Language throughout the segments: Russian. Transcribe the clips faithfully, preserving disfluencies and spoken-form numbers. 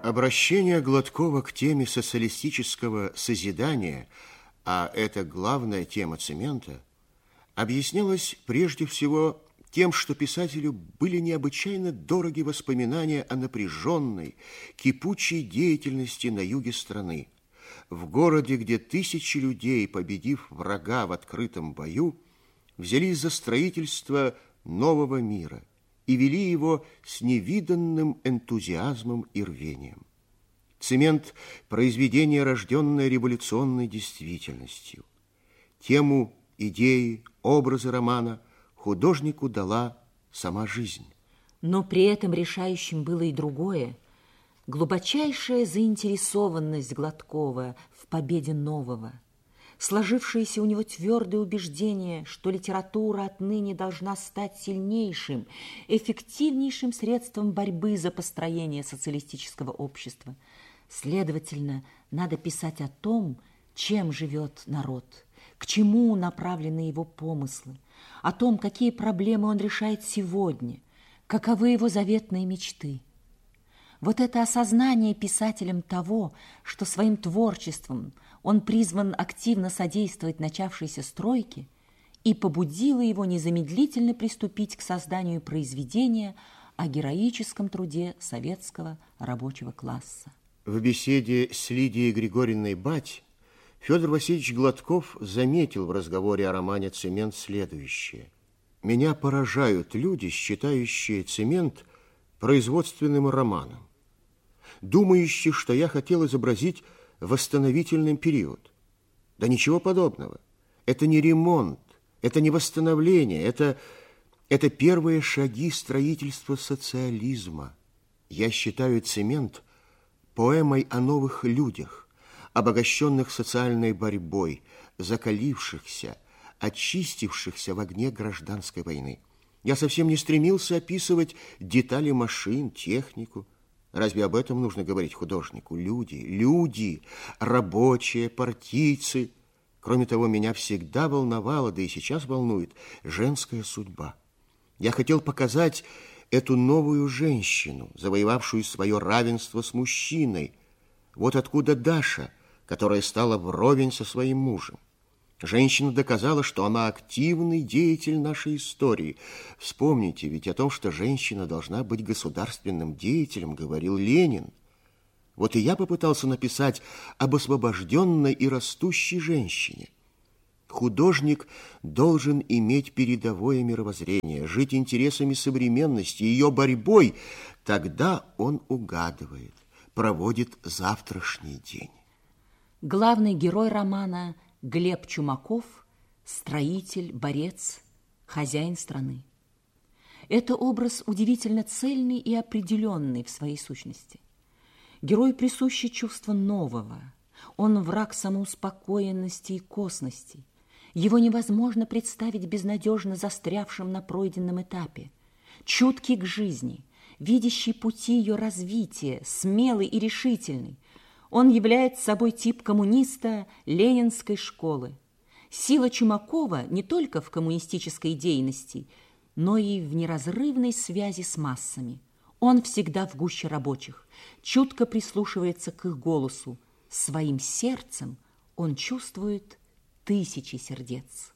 Обращение Гладкова к теме социалистического созидания, а это главная тема «Цемента», объяснялось прежде всего тем, что писателю были необычайно дороги воспоминания о напряженной, кипучей деятельности на юге страны, в городе, где тысячи людей, победив врага в открытом бою, взялись за строительство нового мира и вели его с невиданным энтузиазмом и рвением. «Цемент» – произведение, рожденное революционной действительностью. Тему, идеи, образы романа художнику дала сама жизнь. Но при этом решающим было и другое. Глубочайшая заинтересованность Гладкова в победе нового. Сложившееся у него твердое убеждение, что литература отныне должна стать сильнейшим, эффективнейшим средством борьбы за построение социалистического общества. Следовательно, надо писать о том, чем живет народ, к чему направлены его помыслы, о том, какие проблемы он решает сегодня, каковы его заветные мечты. Вот это осознание писателем того, что своим творчеством он призван активно содействовать начавшейся стройке, и побудило его незамедлительно приступить к созданию произведения о героическом труде советского рабочего класса. В беседе с Лидией Григорьевной Бать Федор Васильевич Гладков заметил в разговоре о романе «Цемент» следующее. «Меня поражают люди, считающие «Цемент» производственным романом, думающие, что я хотел изобразить восстановительный период. Да ничего подобного. Это не ремонт, это не восстановление, это, это первые шаги строительства социализма. Я считаю «Цемент» поэмой о новых людях, обогащенных социальной борьбой, закалившихся, очистившихся в огне гражданской войны. Я совсем не стремился описывать детали машин, технику. Разве об этом нужно говорить художнику? Люди, люди, рабочие, партийцы. Кроме того, меня всегда волновала, да и сейчас волнует, женская судьба. Я хотел показать эту новую женщину, завоевавшую свое равенство с мужчиной. Вот откуда Даша, которая стала вровень со своим мужем. Женщина доказала, что она активный деятель нашей истории. Вспомните ведь о том, что женщина должна быть государственным деятелем, говорил Ленин. Вот и я попытался написать об освобожденной и растущей женщине. Художник должен иметь передовое мировоззрение, жить интересами современности, ее борьбой. Тогда он угадывает, проводит завтрашний день. Главный герой романа – Глеб Чумаков, строитель, борец, хозяин страны. Это образ удивительно цельный и определенный в своей сущности. Герой присуще чувство нового. Он враг самоуспокоенности и косности. Его невозможно представить безнадежно застрявшим на пройденном этапе. Чуткий к жизни, видящий пути ее развития, смелый и решительный. Он является собой тип коммуниста ленинской школы. Сила Чумакова не только в коммунистической идейности, но и в неразрывной связи с массами. Он всегда в гуще рабочих, чутко прислушивается к их голосу. Своим сердцем он чувствует тысячи сердец.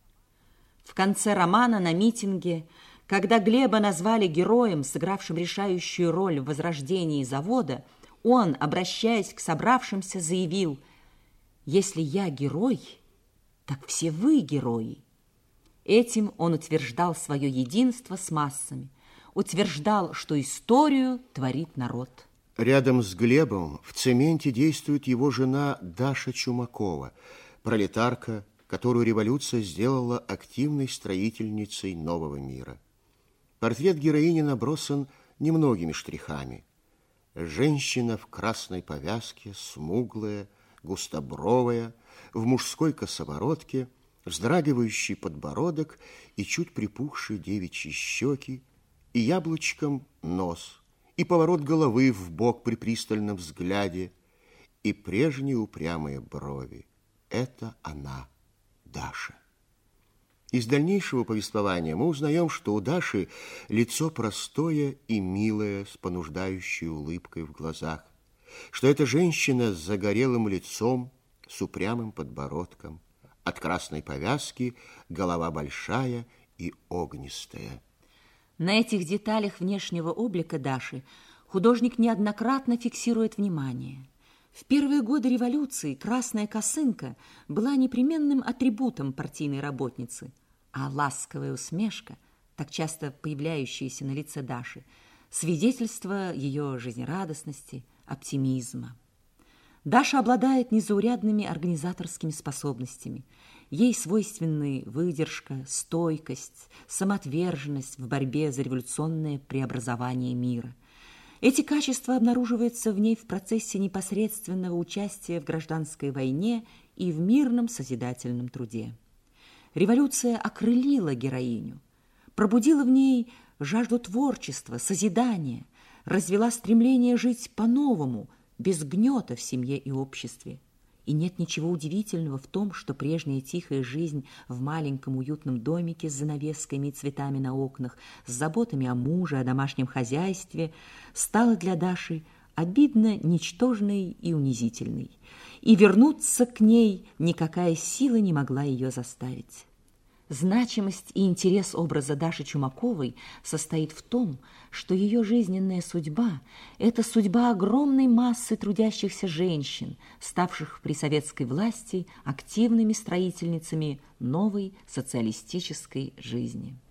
В конце романа на митинге, когда Глеба назвали героем, сыгравшим решающую роль в возрождении завода, он, обращаясь к собравшимся, заявил: «Если я герой, так все вы герои». Этим он утверждал свое единство с массами, утверждал, что историю творит народ. Рядом с Глебом в «Цементе» действует его жена Даша Чумакова, пролетарка, которую революция сделала активной строительницей нового мира. Портрет героини набросан немногими штрихами. Женщина в красной повязке, смуглая, густобровая, в мужской косоворотке, вздрагивающий подбородок и чуть припухшие девичьи щеки, и яблочком нос, и поворот головы в бок при пристальном взгляде, и прежние упрямые брови. Это она, Даша. Из дальнейшего повествования мы узнаем, что у Даши лицо простое и милое, с понуждающей улыбкой в глазах. что это женщина с загорелым лицом, с упрямым подбородком. От красной повязки голова большая и огнистая. На этих деталях внешнего облика Даши художник неоднократно фиксирует внимание. В первые годы революции красная косынка была непременным атрибутом партийной работницы, а ласковая усмешка, так часто появляющаяся на лице Даши, свидетельство ее жизнерадостности, оптимизма. Даша обладает незаурядными организаторскими способностями. Ей свойственны выдержка, стойкость, самоотверженность в борьбе за революционное преобразование мира. Эти качества обнаруживаются в ней в процессе непосредственного участия в гражданской войне и в мирном созидательном труде. Революция окрылила героиню, пробудила в ней жажду творчества, созидания, развела стремление жить по-новому, без гнета в семье и обществе. И нет ничего удивительного в том, что прежняя тихая жизнь в маленьком уютном домике с занавесками и цветами на окнах, с заботами о муже, о домашнем хозяйстве, стала для Даши обидно ничтожной и унизительной. И вернуться к ней никакая сила не могла ее заставить. Значимость и интерес образа Даши Чумаковой состоит в том, что ее жизненная судьба – это судьба огромной массы трудящихся женщин, ставших при советской власти активными строительницами новой социалистической жизни.